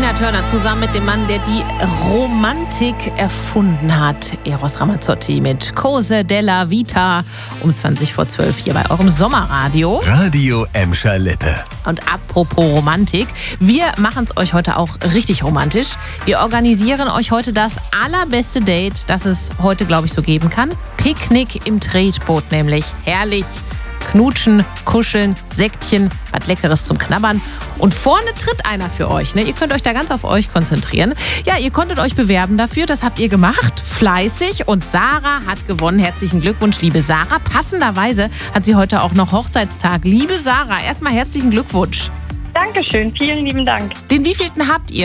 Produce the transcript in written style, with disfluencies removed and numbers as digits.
Tina Turner zusammen mit dem Mann, der die Romantik erfunden hat. Eros Ramazzotti mit Cose della Vita um 11:20 hier bei eurem Sommerradio. Radio Emscher Lippe. Und apropos Romantik, wir machen es euch heute auch richtig romantisch. Wir organisieren euch heute das allerbeste Date, das es heute, glaube ich, so geben kann. Picknick im Tretboot nämlich. Herrlich. Knutschen, kuscheln, Sektchen, was Leckeres zum Knabbern. Und vorne tritt einer für euch. Ne? Ihr könnt euch da ganz auf euch konzentrieren. Ja, ihr konntet euch bewerben dafür. Das habt ihr gemacht. Fleißig. Und Sarah hat gewonnen. Herzlichen Glückwunsch, liebe Sarah. Passenderweise hat sie heute auch noch Hochzeitstag. Liebe Sarah, erstmal herzlichen Glückwunsch. Dankeschön, vielen lieben Dank. Den wievielten habt ihr?